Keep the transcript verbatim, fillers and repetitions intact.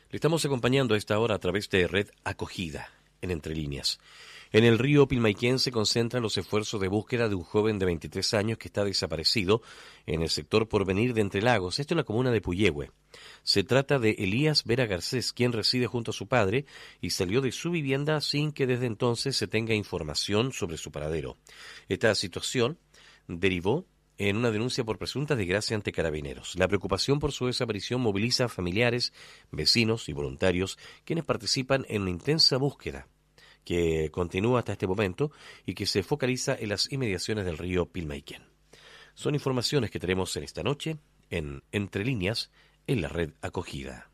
Le estamos acompañando a esta hora a través de Red Acogida, en Entre Líneas. En el río Pilmaiquén se concentran los esfuerzos de búsqueda de un joven de veintitrés años que está desaparecido en el sector Porvenir de Entre Lagos, esto en la comuna de Puyehue. Se trata de Elías Vera Garcés, quien reside junto a su padre y salió de su vivienda sin que desde entonces se tenga información sobre su paradero. Esta situación derivó en una denuncia por presunta desgracia ante Carabineros. La preocupación por su desaparición moviliza a familiares, vecinos y voluntarios quienes participan en una intensa búsqueda que continúa hasta este momento y que se focaliza en las inmediaciones del río Pilmaiquén. Son informaciones que tenemos en esta noche en Entre Líneas en la Red Acogida.